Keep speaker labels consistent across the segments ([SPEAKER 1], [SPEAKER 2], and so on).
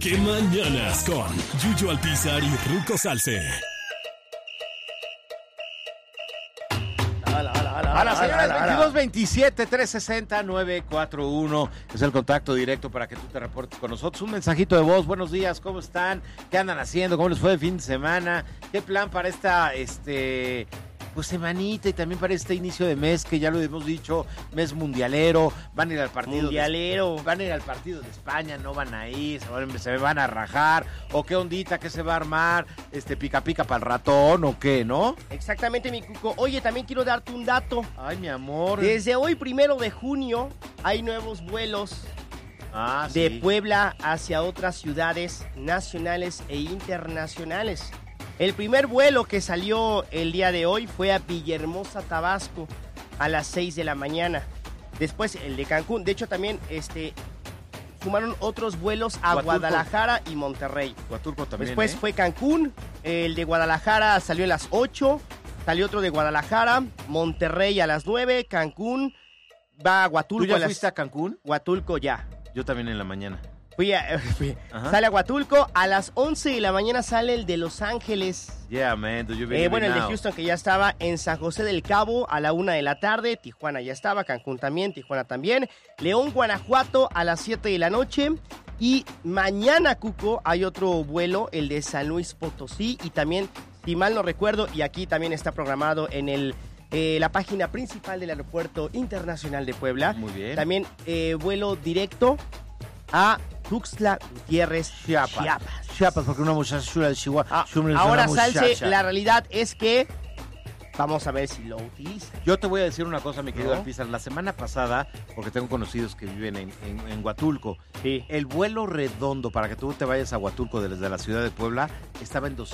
[SPEAKER 1] ¡Qué mañanas con Yuyo Alpizar y Ruco Salce!
[SPEAKER 2] Señores, 2227-360-941 es el contacto directo para que tú te reportes con nosotros. Un mensajito de voz. Buenos días, ¿cómo están? ¿Qué andan haciendo? ¿Cómo les fue el fin de semana? ¿Qué plan para esta pues semanita y también para este inicio de mes que ya lo hemos dicho, mes mundialero? Van a ir al partido van a ir al partido de España, no van a ir, se van a rajar, o qué ondita, qué se va a armar, pica pica para el ratón o qué, ¿no?
[SPEAKER 3] Exactamente, mi Cuco. Oye, también quiero darte un dato.
[SPEAKER 2] Ay, mi amor.
[SPEAKER 3] Desde hoy, 1 de junio, hay nuevos vuelos de Puebla hacia otras ciudades nacionales e internacionales. El primer vuelo que salió el día de hoy fue a Villahermosa, Tabasco, a las 6 de la mañana. Después el de Cancún. De hecho, también sumaron otros vuelos a Guadalajara y Monterrey.
[SPEAKER 2] Huatulco también.
[SPEAKER 3] Después fue Cancún. El de Guadalajara salió a las 8. Salió otro de Guadalajara. Monterrey a las 9. Cancún. Va a Huatulco.
[SPEAKER 2] ¿Tú ya fuiste a Cancún?
[SPEAKER 3] Huatulco ya.
[SPEAKER 2] Yo también en la mañana.
[SPEAKER 3] Sale a Huatulco, a las 11 de la mañana sale el de Los Ángeles.
[SPEAKER 2] Yeah, man, el de
[SPEAKER 3] Houston que ya estaba en San José del Cabo a la 1 de la tarde, Tijuana ya estaba, Cancún también, Tijuana también, León, Guanajuato a las 7 de la noche y mañana, Cuco, hay otro vuelo, el de San Luis Potosí y también, si mal no recuerdo, y aquí también está programado en la página principal del Aeropuerto Internacional de Puebla.
[SPEAKER 2] Muy bien.
[SPEAKER 3] También vuelo directo a Tuxtla Gutiérrez,
[SPEAKER 2] Chiapas, porque una muchacha chula de Chihuahua.
[SPEAKER 3] Ahora, Salce, la realidad es que vamos a ver si lo utiliza.
[SPEAKER 2] Yo te voy a decir una cosa, mi querido Alpizar. La semana pasada, porque tengo conocidos que viven en Huatulco, el vuelo redondo para que tú te vayas a Huatulco desde la ciudad de Puebla estaba en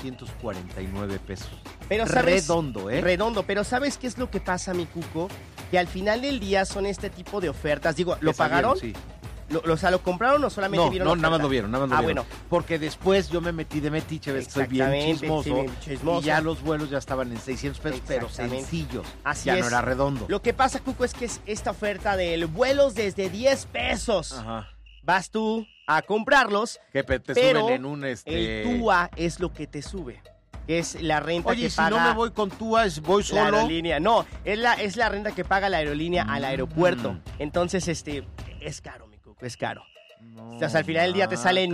[SPEAKER 2] 249 pesos.
[SPEAKER 3] Pero ¿sabes?
[SPEAKER 2] Redondo,
[SPEAKER 3] pero ¿sabes qué es lo que pasa, mi Cuco? Que al final del día son este tipo de ofertas. Digo, ¿lo pagaron?
[SPEAKER 2] Sí.
[SPEAKER 3] ¿Lo compraron o solamente vieron?
[SPEAKER 2] No, nada más lo vieron.
[SPEAKER 3] Bueno.
[SPEAKER 2] Porque después yo me metí de metiche, estoy bien chismoso, y ya los vuelos ya estaban en 600 pesos, pero sencillos.
[SPEAKER 3] Así
[SPEAKER 2] ya
[SPEAKER 3] es.
[SPEAKER 2] no era redondo.
[SPEAKER 3] Lo que pasa, Cuco, es que es esta oferta de vuelos desde 10 pesos.
[SPEAKER 2] Ajá.
[SPEAKER 3] Vas tú a comprarlos,
[SPEAKER 2] Que te
[SPEAKER 3] pero
[SPEAKER 2] suben en un
[SPEAKER 3] el TUA es lo que te sube. Es la renta que paga.
[SPEAKER 2] Oye, si no me voy con TUA, voy solo.
[SPEAKER 3] La aerolínea. No, es la renta que paga la aerolínea al aeropuerto. Entonces, es caro, mi Cuco, es caro. O sea, al final del día te salen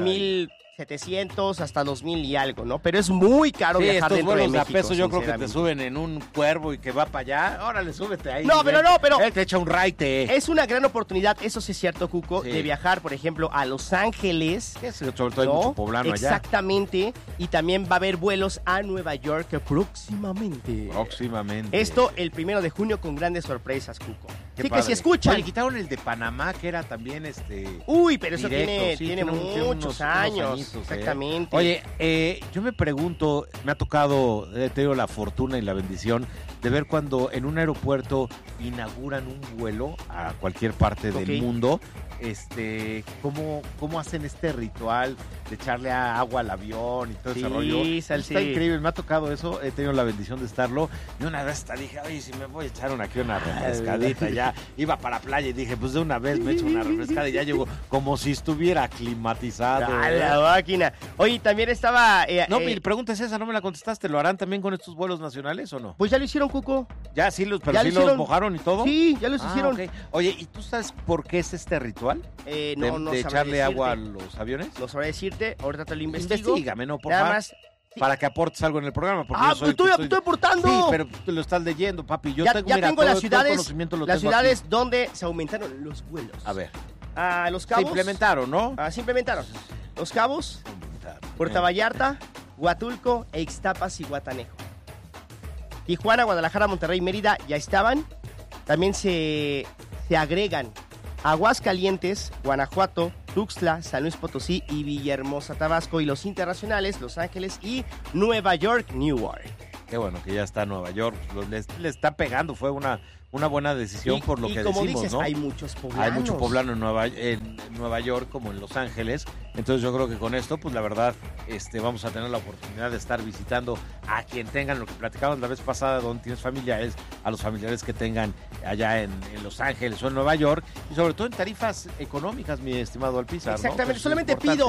[SPEAKER 3] 1,700 hasta 2,000 y algo, ¿no? Pero es muy caro viajar dentro de México.
[SPEAKER 2] A peso yo creo que te suben en un Cuervo y que va para allá. Órale, súbete ahí.
[SPEAKER 3] Pero
[SPEAKER 2] él te echa un raite.
[SPEAKER 3] Es una gran oportunidad, eso sí es cierto, Cuco, de viajar, por ejemplo, a Los Ángeles.
[SPEAKER 2] Sobre todo hay mucho poblano allá.
[SPEAKER 3] Exactamente. Y también va a haber vuelos a Nueva York próximamente. Esto el 1 de junio con grandes sorpresas, Cuco. Así que si escuchan.
[SPEAKER 2] Oye, quitaron el de Panamá, que era también
[SPEAKER 3] Uy, pero eso
[SPEAKER 2] directo,
[SPEAKER 3] tiene muchos años. Exactamente.
[SPEAKER 2] Oye, yo me pregunto, me ha tocado, he tenido la fortuna y la bendición de ver cuando en un aeropuerto inauguran un vuelo a cualquier parte del mundo, cómo hacen este ritual de echarle agua al avión y todo ese rollo. Está increíble, me ha tocado eso, he tenido la bendición de estarlo, y una vez hasta dije, oye, si me voy a echar aquí una refrescadita, ya iba para la playa y dije, pues de una vez me echo una refrescada y ya llego como si estuviera climatizado.
[SPEAKER 3] A la máquina. Oye, también estaba...
[SPEAKER 2] mi pregunta es esa, no me la contestaste, ¿lo harán también con estos vuelos nacionales o no?
[SPEAKER 3] Pues ya lo hicieron, Cuco.
[SPEAKER 2] Ya, sí, los mojaron y todo.
[SPEAKER 3] Sí, ya los hicieron.
[SPEAKER 2] Okay. Oye, ¿y tú sabes por qué es este ritual?
[SPEAKER 3] No
[SPEAKER 2] de echarle agua a los aviones.
[SPEAKER 3] No sabré decirte, ahorita te lo investigo.
[SPEAKER 2] Investígame, no, por favor. Para que aportes algo en el programa.
[SPEAKER 3] Pues estoy aportando.
[SPEAKER 2] Sí, pero tú lo estás leyendo, papi. Yo
[SPEAKER 3] tengo las ciudades donde se aumentaron los vuelos.
[SPEAKER 2] A ver.
[SPEAKER 3] A Los Cabos.
[SPEAKER 2] Se implementaron, ¿no?
[SPEAKER 3] Se implementaron. Los Cabos, Puerto Vallarta, Huatulco, Ixtapas y Guatanejo. Tijuana, Guadalajara, Monterrey, Mérida ya estaban. También se agregan Aguascalientes, Guanajuato, Tuxtla, San Luis Potosí y Villahermosa, Tabasco, y los internacionales, Los Ángeles y Nueva York, Newark.
[SPEAKER 2] Qué bueno que ya está Nueva York, le está pegando, fue una buena decisión por lo que
[SPEAKER 3] como
[SPEAKER 2] decimos,
[SPEAKER 3] dices,
[SPEAKER 2] ¿no?
[SPEAKER 3] hay muchos poblanos.
[SPEAKER 2] Hay mucho poblano en Nueva York como en Los Ángeles, entonces yo creo que con esto, pues la verdad, vamos a tener la oportunidad de estar visitando a quien tengan, lo que platicamos la vez pasada, donde tienes familiares, a los familiares que tengan allá en Los Ángeles o en Nueva York, y sobre todo en tarifas económicas, mi estimado Alpizar.
[SPEAKER 3] Exactamente,
[SPEAKER 2] ¿no?
[SPEAKER 3] solamente pido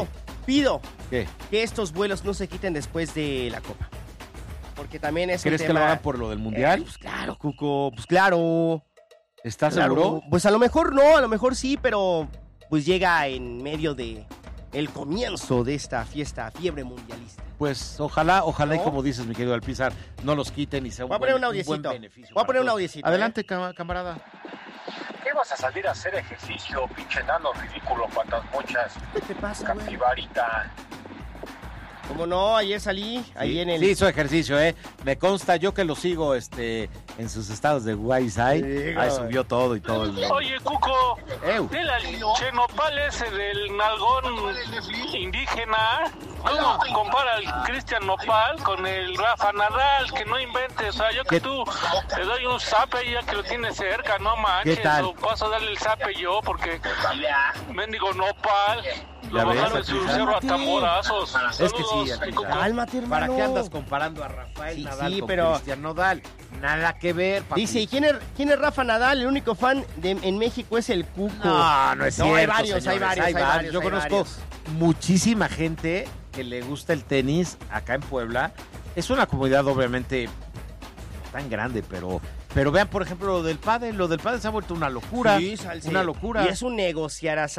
[SPEAKER 3] Pido
[SPEAKER 2] ¿Qué?
[SPEAKER 3] que estos vuelos no se quiten después de la Copa. Porque también es
[SPEAKER 2] ¿Crees
[SPEAKER 3] un
[SPEAKER 2] que
[SPEAKER 3] tema...
[SPEAKER 2] lo hagan por lo del Mundial?
[SPEAKER 3] Pues claro, Cuco, pues claro.
[SPEAKER 2] ¿Estás
[SPEAKER 3] Claro,
[SPEAKER 2] seguro?
[SPEAKER 3] pues a lo mejor no, a lo mejor sí, pero pues llega en medio de el comienzo de esta fiebre mundialista.
[SPEAKER 2] Pues ojalá
[SPEAKER 3] ¿No?
[SPEAKER 2] y como dices, mi querido Alpizar, no los quiten y sea
[SPEAKER 3] Voy a poner un
[SPEAKER 2] buen
[SPEAKER 3] audiecito.
[SPEAKER 2] beneficio.
[SPEAKER 3] Voy a
[SPEAKER 2] para
[SPEAKER 3] poner un
[SPEAKER 2] todos.
[SPEAKER 3] audiecito.
[SPEAKER 2] Adelante, camarada.
[SPEAKER 4] ¿Qué vas a salir a hacer ejercicio, pinche enano ridículo, patas mochas,
[SPEAKER 3] ¿Qué te pasa, güey?
[SPEAKER 4] capibarita?
[SPEAKER 3] Como no, ayer salí, ahí en el...
[SPEAKER 2] Sí, hizo ejercicio, Me consta, yo que lo sigo en sus estados de Guaysay.
[SPEAKER 3] Sí,
[SPEAKER 2] Ahí
[SPEAKER 3] güey.
[SPEAKER 2] subió todo y todo.
[SPEAKER 5] Oye, Cuco,
[SPEAKER 2] Ew.
[SPEAKER 5] dile al chenopal ese del nalgón indígena. ¿Cómo compara al Cristian Nopal con el Rafa Nadal? Que no inventes, o sea, yo que
[SPEAKER 2] ¿Qué?
[SPEAKER 5] tú le doy un zape ya que lo tienes cerca, no manches.
[SPEAKER 2] ¿Qué tal?
[SPEAKER 5] O paso a darle el zape yo porque mendigo Nopal.
[SPEAKER 2] Ya
[SPEAKER 5] Lo
[SPEAKER 2] ves,
[SPEAKER 5] bajaron de su
[SPEAKER 2] Alpizar.
[SPEAKER 5] cerro a tamborazos.
[SPEAKER 2] Es que sí,
[SPEAKER 5] Saludos,
[SPEAKER 2] Alpizar.
[SPEAKER 5] Cuco.
[SPEAKER 3] Cálmate, hermano.
[SPEAKER 2] ¿Para qué andas comparando a Rafael
[SPEAKER 3] Sí,
[SPEAKER 2] Nadal
[SPEAKER 3] sí,
[SPEAKER 2] con
[SPEAKER 3] pero-
[SPEAKER 2] Cristian Nodal? Nada que ver, papi.
[SPEAKER 3] Dice, ¿y quién es Rafa Nadal? El único fan en México es el Cuco.
[SPEAKER 2] No es cierto,
[SPEAKER 3] hay varios,
[SPEAKER 2] señores,
[SPEAKER 3] hay varios.
[SPEAKER 2] Yo
[SPEAKER 3] hay
[SPEAKER 2] conozco
[SPEAKER 3] varios.
[SPEAKER 2] muchísima gente que le gusta el tenis acá en Puebla. Es una comunidad obviamente no tan grande, pero vean, por ejemplo, lo del pádel se ha vuelto una locura.
[SPEAKER 3] Sí, Salsi.
[SPEAKER 2] Una locura.
[SPEAKER 3] Y es un negociar a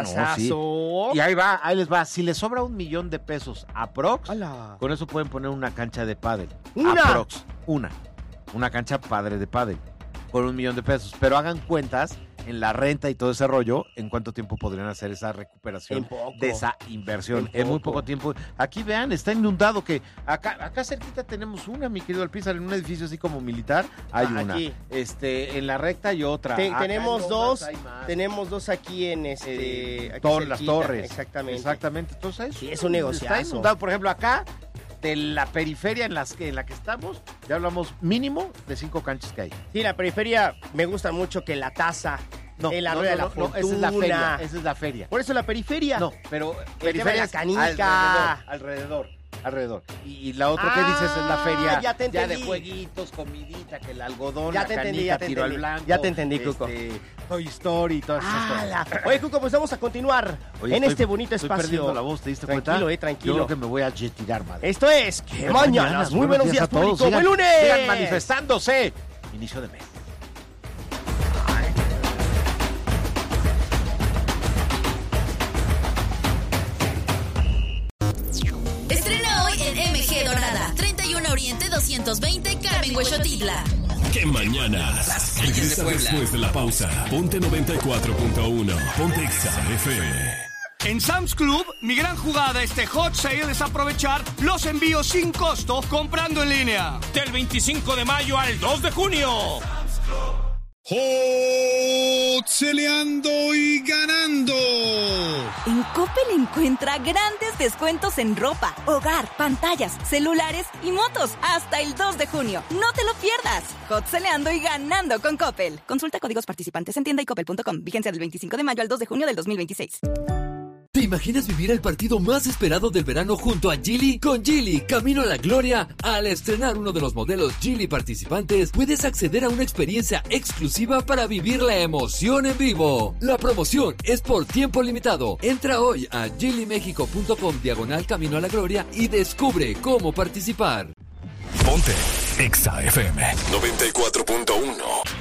[SPEAKER 2] Y ahí les va. Si les sobra $1 millón de pesos aprox,
[SPEAKER 3] ¡Hala!
[SPEAKER 2] con eso pueden poner una cancha de pádel.
[SPEAKER 3] ¿Una?
[SPEAKER 2] Aprox, una cancha padre de pádel por $1 millón de pesos. Pero hagan cuentas en la renta y todo ese rollo, en cuánto tiempo podrían hacer esa recuperación
[SPEAKER 3] En poco.
[SPEAKER 2] de esa inversión.
[SPEAKER 3] En
[SPEAKER 2] En muy
[SPEAKER 3] poco.
[SPEAKER 2] poco tiempo. Aquí vean, está inundado que acá cerquita tenemos una, mi querido Alpizar, en un edificio así como militar hay una.
[SPEAKER 3] Aquí.
[SPEAKER 2] En la recta hay otra. Acá
[SPEAKER 3] Tenemos
[SPEAKER 2] en
[SPEAKER 3] dos,
[SPEAKER 2] Lomas hay más.
[SPEAKER 3] tenemos dos aquí en aquí
[SPEAKER 2] Las
[SPEAKER 3] cerquita,
[SPEAKER 2] torres.
[SPEAKER 3] Exactamente.
[SPEAKER 2] Entonces,
[SPEAKER 3] Sí, es un negociazo.
[SPEAKER 2] Está inundado, por ejemplo, acá, de la periferia en la que estamos, ya hablamos mínimo de 5 canchas que hay.
[SPEAKER 3] Sí, la periferia me gusta mucho que la taza, en la rueda de la fortuna.
[SPEAKER 2] esa es la feria. Esa es la feria.
[SPEAKER 3] Por eso la periferia.
[SPEAKER 2] No, pero
[SPEAKER 3] El tema de la canica.
[SPEAKER 2] alrededor. Y la otra que dices es la feria
[SPEAKER 3] ya te
[SPEAKER 2] de
[SPEAKER 3] entendí.
[SPEAKER 2] jueguitos, comidita, que el algodón,
[SPEAKER 3] Ya
[SPEAKER 2] la
[SPEAKER 3] te
[SPEAKER 2] canica,
[SPEAKER 3] entendí, ya te
[SPEAKER 2] tiro al
[SPEAKER 3] entendí.
[SPEAKER 2] blanco.
[SPEAKER 3] Ya te entendí, Cuco.
[SPEAKER 2] Toy Story y todas esas cosas.
[SPEAKER 3] ¡Hala! Oye, Cuco, pues vamos a continuar
[SPEAKER 2] Oye,
[SPEAKER 3] en este bonito
[SPEAKER 2] estoy
[SPEAKER 3] espacio.
[SPEAKER 2] perdiendo la voz, ¿te diste cuenta?
[SPEAKER 3] Tranquilo,
[SPEAKER 2] Yo
[SPEAKER 3] tranquilo.
[SPEAKER 2] creo que me voy a tirar, madre.
[SPEAKER 3] Esto es ¡Qué mañanas! Muy buenos días,
[SPEAKER 2] a todos.
[SPEAKER 3] público. ¡Buen lunes!
[SPEAKER 2] Sigan manifestándose. Inicio de mes.
[SPEAKER 6] Estrena hoy en MG Dorada, 31 Oriente 220, Carmen Huexotitla.
[SPEAKER 1] ¡Qué mañanas! Regresa después de la pausa. Ponte 94.1. Ponte Exa FM.
[SPEAKER 7] En Sam's Club, mi gran jugada este hot sale es aprovechar los envíos sin costo comprando en línea.
[SPEAKER 1] Del 25 de mayo al 2 de junio.
[SPEAKER 8] Celeando y ganando.
[SPEAKER 9] En Coppel encuentra grandes descuentos en ropa, hogar, pantallas, celulares y motos hasta el 2 de junio. No te lo pierdas. Hotceleando y ganando con Coppel. Consulta códigos participantes en tienda y coppel.com. Vigencia del 25 de mayo al 2 de junio del 2026.
[SPEAKER 10] ¿Te imaginas vivir el partido más esperado del verano junto a Geely? Con Geely, camino a la gloria. Al estrenar uno de los modelos Geely participantes, puedes acceder a una experiencia exclusiva para vivir la emoción en vivo. La promoción es por tiempo limitado. Entra hoy a geelymexico.com/camino a la gloria y descubre cómo participar.
[SPEAKER 1] Ponte Exa FM 94.1.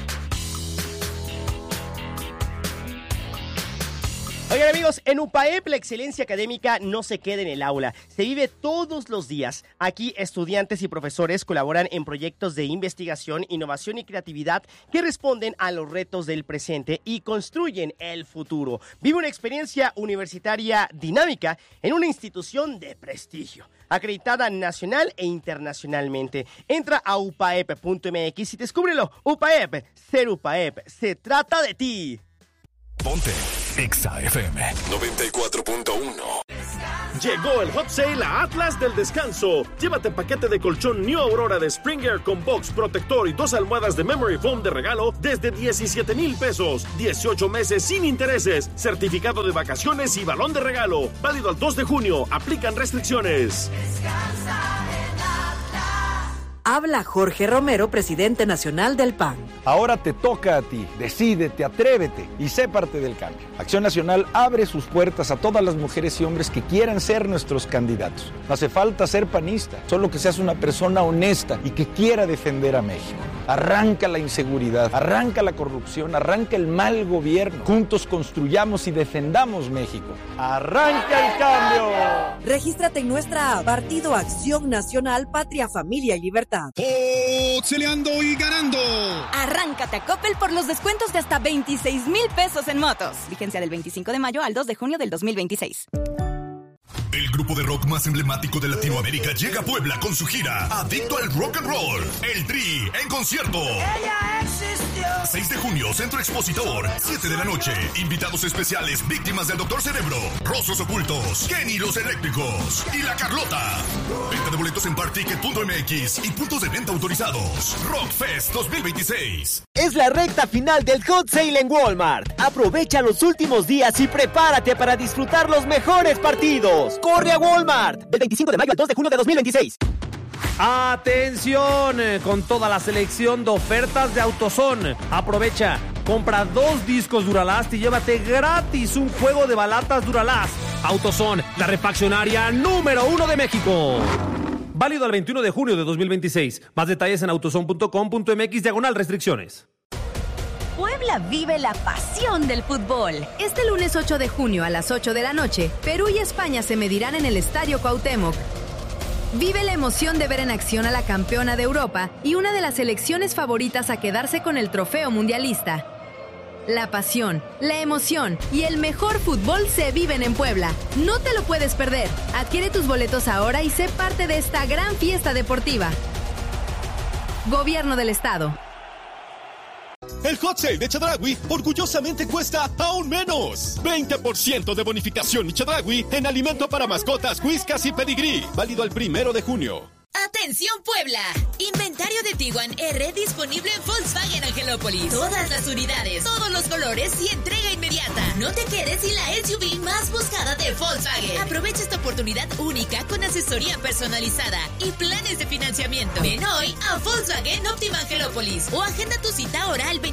[SPEAKER 3] Oigan, amigos, en UPAEP la excelencia académica no se queda en el aula, se vive todos los días. Aquí estudiantes y profesores colaboran en proyectos de investigación, innovación y creatividad que responden a los retos del presente y construyen el futuro. Vive una experiencia universitaria dinámica en una institución de prestigio, acreditada nacional e internacionalmente. Entra a upaep.mx y descúbrelo. UPAEP, ser UPAEP, se trata de ti.
[SPEAKER 1] Ponte Exa FM 94.1.
[SPEAKER 11] Llegó el Hot Sale a Atlas del Descanso. Llévate paquete de colchón New Aurora de Springer con box, protector y 2 almohadas de Memory Foam de regalo desde 17,000 pesos. 18 meses sin intereses. Certificado de vacaciones y balón de regalo. Válido al 2 de junio. Aplican restricciones.
[SPEAKER 6] Descansa en Atlas.
[SPEAKER 12] Habla Jorge Romero, presidente nacional del PAN.
[SPEAKER 13] Ahora te toca a ti. Decídete, atrévete y sé parte del cambio. Acción Nacional abre sus puertas a todas las mujeres y hombres que quieran ser nuestros candidatos. No hace falta ser panista, solo que seas una persona honesta y que quiera defender a México. Arranca la inseguridad, arranca la corrupción, arranca el mal gobierno. Juntos construyamos y defendamos México. ¡Arranca el cambio!
[SPEAKER 12] Regístrate en nuestra app Partido Acción Nacional, Patria, Familia y Libertad.
[SPEAKER 8] Celeando y ganando.
[SPEAKER 9] Arráncate a Coppel por los descuentos de hasta 26,000 pesos en motos. Vigencia del 25 de mayo al 2 de junio del 2026.
[SPEAKER 1] El grupo de rock más emblemático de Latinoamérica llega a Puebla con su gira Adicto al Rock and Roll. El Tri en concierto.
[SPEAKER 14] Ella existió.
[SPEAKER 1] 6 de junio, Centro Expositor, 7 de la noche. Invitados especiales, víctimas del Dr. Cerebro, Rostros Ocultos, Kenny Los Eléctricos y La Carlota. Venta de boletos en particket.mx y puntos de venta autorizados. Rockfest 2026.
[SPEAKER 15] Es la recta final del Hot Sale en Walmart. Aprovecha los últimos días y prepárate para disfrutar los mejores partidos. ¡Corre a Walmart! Del 25 de mayo al 2 de junio de 2026.
[SPEAKER 16] ¡Atención! Con toda la selección de ofertas de AutoZone. Aprovecha, compra 2 discos Duralast y llévate gratis un juego de balatas Duralast. AutoZone, la refaccionaria número 1 de México. Válido al 21 de junio de 2026. Más detalles en autozone.com.mx/restricciones.
[SPEAKER 17] Puebla vive la pasión del fútbol. Este lunes 8 de junio a las 8 de la noche, Perú y España se medirán en el Estadio Cuauhtémoc. Vive la emoción de ver en acción a la campeona de Europa y una de las selecciones favoritas a quedarse con el trofeo mundialista. La pasión, la emoción y el mejor fútbol se viven en Puebla. No te lo puedes perder. Adquiere tus boletos ahora y sé parte de esta gran fiesta deportiva. Gobierno del Estado.
[SPEAKER 18] El Hot Sale de Chedraui orgullosamente cuesta aún menos. 20% de bonificación Chedraui en alimento para mascotas, Whiskas y Pedigree. Válido al 1 de junio.
[SPEAKER 6] ¡Atención Puebla! Inventario de Tiguan R disponible en Volkswagen Angelópolis. Todas las unidades, todos los colores y entrega inmediata. No te quedes sin la SUV más buscada de Volkswagen. Aprovecha esta oportunidad única con asesoría personalizada y planes de financiamiento. Ven hoy a Volkswagen Optima Angelópolis o agenda tu cita ahora al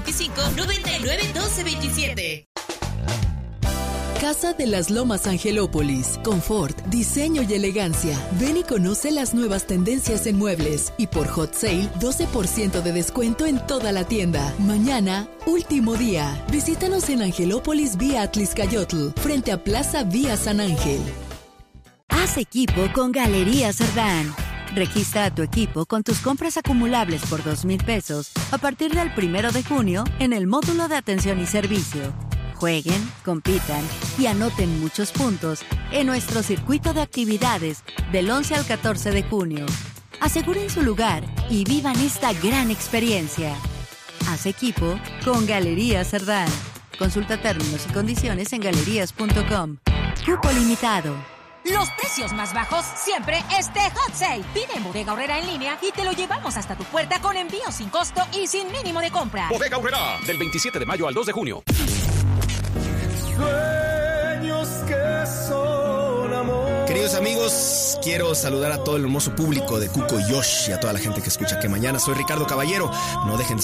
[SPEAKER 6] 2225-991227.
[SPEAKER 19] Casa de las Lomas Angelópolis. Confort, diseño y elegancia. Ven y conoce las nuevas tendencias en muebles. Y por Hot Sale, 12% de descuento en toda la tienda. Mañana, último día. Visítanos en Angelópolis vía Atliscayotl, frente a Plaza Vía San Ángel.
[SPEAKER 20] Haz equipo con Galerías Cerdán. Registra a tu equipo con tus compras acumulables por 2,000 pesos a partir del 1 de junio en el módulo de atención y servicio. Jueguen, compitan y anoten muchos puntos en nuestro circuito de actividades del 11 al 14 de junio. Aseguren su lugar y vivan esta gran experiencia. Haz equipo con Galerías Cerdán. Consulta términos y condiciones en galerías.com. Cupo limitado.
[SPEAKER 21] Los precios más bajos siempre Hot Sale. Pide en Bodega Aurrera en línea y te lo llevamos hasta tu puerta con envío sin costo y sin mínimo de compra.
[SPEAKER 22] Bodega Aurrera, del 27 de mayo al 2 de junio.
[SPEAKER 23] Sueños que son amor.
[SPEAKER 24] Queridos amigos, quiero saludar a todo el hermoso público de Cuco y Yosh y a toda la gente que escucha Que Mañana. Soy Ricardo Caballero. No dejen de